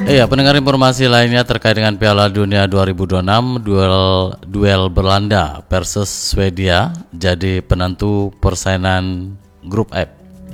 Iya, pendengar, informasi lainnya terkait dengan Piala Dunia 2026, duel Belanda versus Swedia jadi penentu persaingan grup F.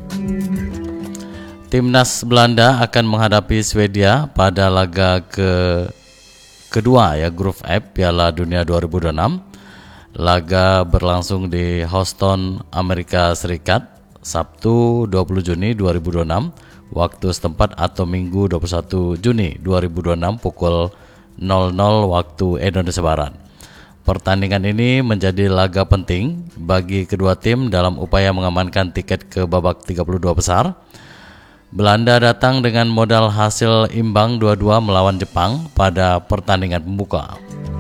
Timnas Belanda akan menghadapi Swedia pada laga kedua ya grup F Piala Dunia 2026. Laga berlangsung di Houston, Amerika Serikat, Sabtu 20 Juni 2026 waktu setempat atau Minggu 21 Juni 2026 pukul 00 waktu Indonesia Barat. Pertandingan ini menjadi laga penting bagi kedua tim dalam upaya mengamankan tiket ke babak 32 besar. Belanda datang dengan modal hasil imbang 2-2 melawan Jepang pada pertandingan pembuka.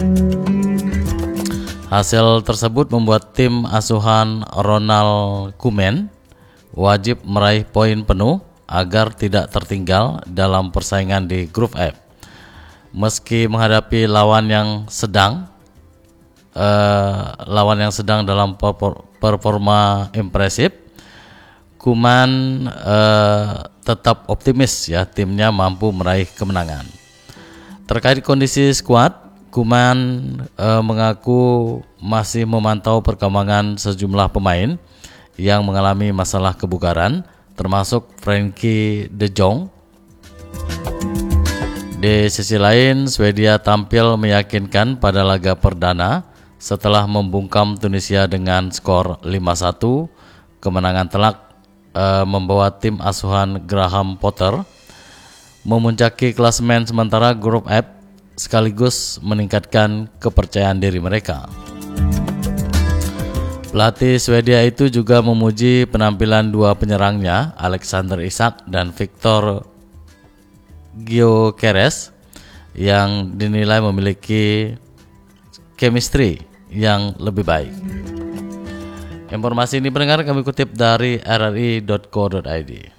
Hasil tersebut membuat tim asuhan Ronald Koeman wajib meraih poin penuh agar tidak tertinggal dalam persaingan di grup F. Meski menghadapi lawan yang sedang dalam performa impresif, Koeman tetap optimis ya timnya mampu meraih kemenangan. Terkait kondisi skuad, Koeman mengaku masih memantau perkembangan sejumlah pemain yang mengalami masalah kebugaran, termasuk Frenkie de Jong. Di sisi lain, Swedia tampil meyakinkan pada laga perdana setelah membungkam Tunisia dengan skor 5-1. Kemenangan telak membawa tim asuhan Graham Potter memuncaki klasemen sementara grup F sekaligus meningkatkan kepercayaan diri mereka. Pelatih Swedia itu juga memuji penampilan dua penyerangnya, Alexander Isak dan Victor Gyökeres, yang dinilai memiliki chemistry yang lebih baik. Informasi ini pendengar kami kutip dari rri.co.id.